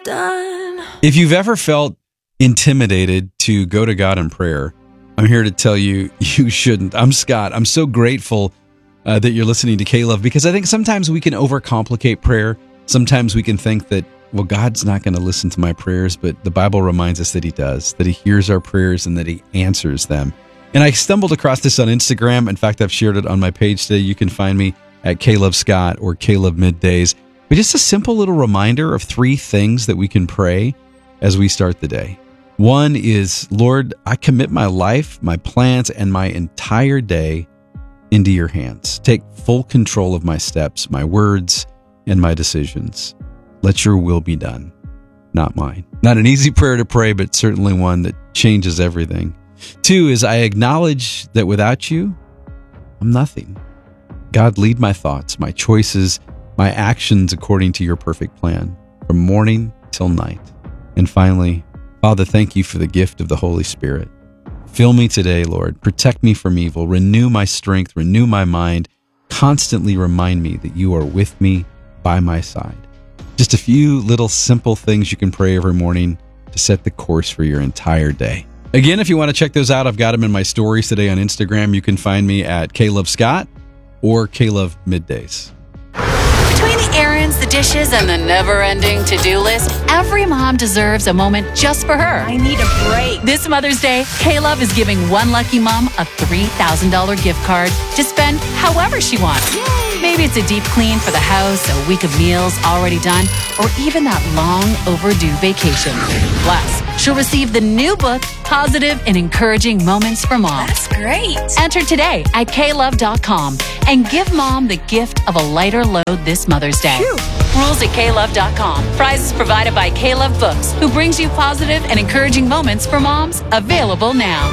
done. If you've ever felt intimidated to go to God in prayer, I'm here to tell you, you shouldn't. I'm Scott. I'm so grateful that you're listening to K-Love, because I think sometimes we can overcomplicate prayer. Sometimes we can think that, well, God's not going to listen to my prayers, but the Bible reminds us that he does, that he hears our prayers and that he answers them. And I stumbled across this on Instagram. In fact, I've shared it on my page today. You can find me at K-Love Scott or K-Love Middays. But just a simple little reminder of 3 things that we can pray as we start the day. One is, Lord, I commit my life, my plans, and my entire day into your hands. Take full control of my steps, my words, and my decisions. Let your will be done, not mine. Not an easy prayer to pray, but certainly one that changes everything. 2 is, I acknowledge that without you, I'm nothing. God, lead my thoughts, my choices, my actions according to your perfect plan, from morning till night. And finally, Father, thank you for the gift of the Holy Spirit. Fill me today, Lord. Protect me from evil. Renew my strength. Renew my mind. Constantly remind me that you are with me, by my side. Just a few little simple things you can pray every morning to set the course for your entire day. Again, if you want to check those out, I've got them in my stories today on Instagram. You can find me at K-Love Scott or K-Love Middays. Between the errands, the dishes, and the never-ending to-do list, every mom deserves a moment just for her. I need a break. This Mother's Day, K-Love is giving one lucky mom a $3,000 gift card to spend however she wants. Yay. Maybe it's a deep clean for the house, a week of meals already done, or even that long overdue vacation. Plus, she'll receive the new book, Positive and Encouraging Moments for Mom. That's great. Enter today at klove.com and give mom the gift of a lighter load this Mother's Day. Phew. Rules at klove.com. Prizes provided by K-Love Books, who brings you positive and encouraging moments for moms. Available now.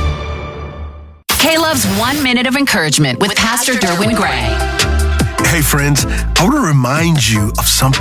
K-Love's 1 Minute of Encouragement with Pastor Derwin Gray. Hey friends, I want to remind you of something